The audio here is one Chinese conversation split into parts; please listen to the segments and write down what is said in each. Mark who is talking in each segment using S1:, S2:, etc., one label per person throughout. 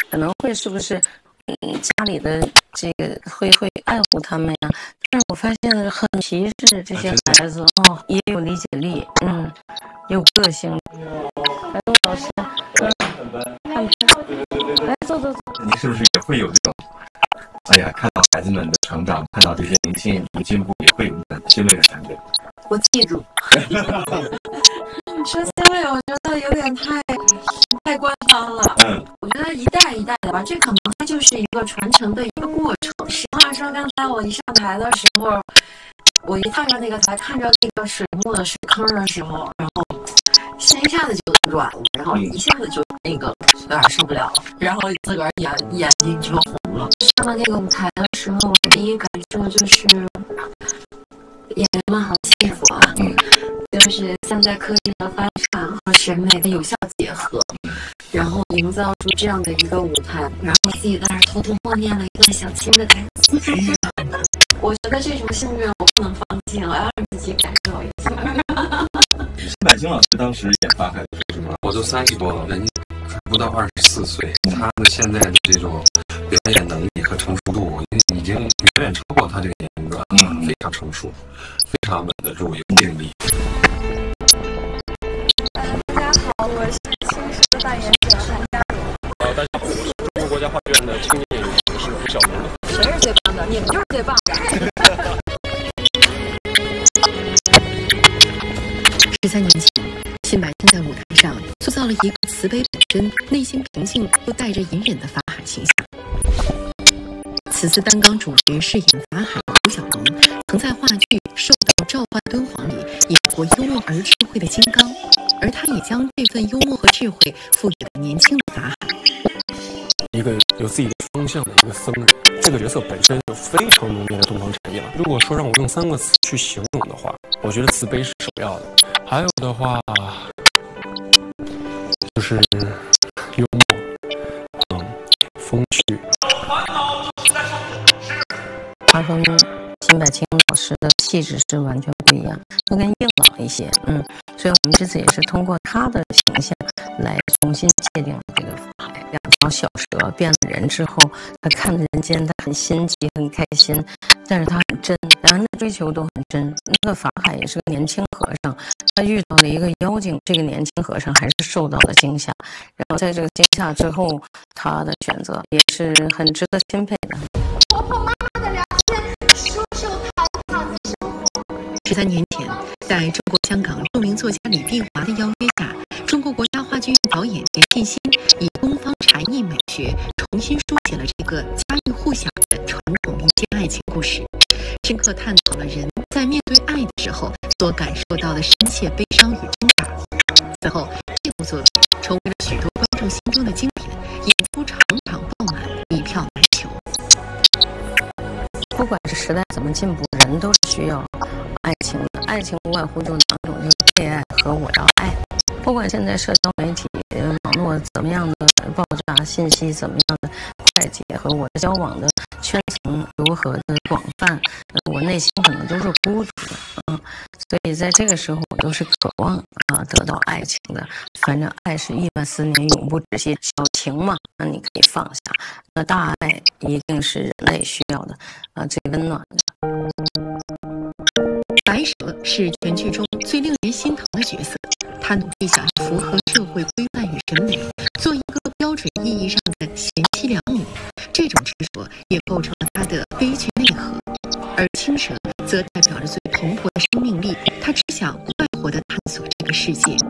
S1: 可能会是不是家里的这个会爱护他们呀？但是我发现很皮实，这些孩子也有理解力，有个性。来，陆老师，看，来坐。
S2: 你是不是也会有这种？哎呀，看到孩子们的成长，看到这些年轻人的进步，也会有欣慰的感觉。
S3: 我记住。说欣慰，我觉得有点太官方了。我觉得一代一代的吧，这可能它就是一个传承的一个过程。实话说，刚才我一上台的时候，我一踏上那个台，看着那个水幕的水坑的时候，然后心一下子就软了，然后一下子就那个有点受不了了，然后自个儿眼睛就红了。上了那个舞台的时候，我第一感受就是演员们好幸福啊。就是现在科技的发展和审美的有效结合，然后营造出这样的一个舞台，然后自己在那偷偷默念了一段小青的台词。我觉得这种幸运我不能放弃，我要让自己感受一下。
S2: 辛柏青老师当时演法海的时候是吗？
S4: 我都30多了，人家不到24岁，他的现在的这种表演能力和成熟度已经远远超过他这个年龄段，非常成熟，非常稳得住，有定力。
S5: 大家好，我是青蛇的扮演者韩佳茹。
S6: 大家好，我是中国国家话剧院的青年演员，我是胡晓萌。
S5: 谁是最棒的？你们就是最棒的。
S7: 13年前，辛柏青在舞台上塑造了一个慈悲本真、内心平静又带着隐忍的法海形象。此次担纲主角饰演法海的胡晓萌，曾在话剧《受到召唤敦煌》里演过幽默而智慧的金刚，而他也将这份幽默和智慧赋予了年轻的法海。
S6: 一个有自己的方向的一个僧人，这个角色本身有非常浓烈的东方禅意了。如果说让我用3个词去形容的话，我觉得慈悲是首要的，还有的话就是幽默，风趣。
S1: 他跟辛柏青老师的气质是完全不一样，都更硬朗一些。所以我们这次也是通过他的形象来重新界定了这个法海。2条小蛇变了人之后，他看人间他很新奇很开心，但是他很真，两人的追求都很真。那个法海也是个年轻和尚，他遇到了一个妖精，这个年轻和尚还是受到了惊吓，然后在这个惊吓之后，他的选择也是很值得钦佩的。
S5: 婆婆妈妈的聊天，舒舒坦坦的生活。
S7: 13年前，在中国香港著名作家李碧华的邀约下，中国国家话剧院导演田沁鑫以东方禅意美学重新书写了这个家喻户晓的传统民间爱情故事，深刻探讨了人在面对爱的时候所感受到的深切悲伤与挣扎。此后，这部作品成为了许多观众心中的经典，演出场场爆满，一票难求。
S1: 不管是时代怎么进步，人都是需要爱情的。爱情无外乎就2种，就是被爱和我要爱。不管现在社交媒体网络怎么样的爆炸，信息怎么样的快捷，和我的交往的圈层如何的广泛，我内心可能都是孤独的。所以在这个时候，我都是渴望得到爱情的。反正爱是亿万思念，永不止息。小情嘛，那你可以放下；那大爱一定是人类需要的最温暖的。
S7: 白蛇是全剧中最令人心疼的角色，他努力想要符合社会规范与审美，做一个标准意义上的贤妻良女，这种执着也构成了他的悲剧内核。而青蛇则代表着最蓬勃的生命力，他只想快活地探索这个世界。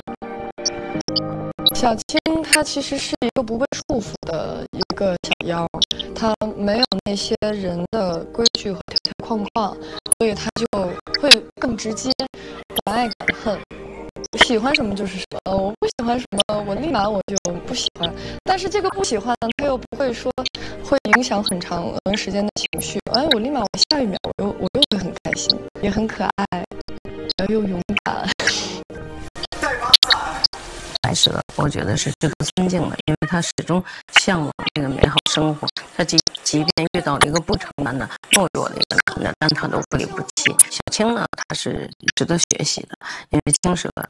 S5: 小青她其实是一个不被束缚的一个小妖，她没有那些人的规矩和条条框框，所以她就会更直接，敢爱敢恨，喜欢什么就是什么，我不喜欢什么，我立马我就不喜欢。但是这个不喜欢呢，他又不会说会影响很长时间的情绪。我立马我下一秒我又会很开心，也很可爱，然后又勇敢。
S1: 白蛇，我觉得是值得尊敬的，因为他始终向往这个美好生活。他即便遇到了一个不承担的、懦弱的一个男的，但他都不离不弃。小青呢，他是值得学习的，因为青蛇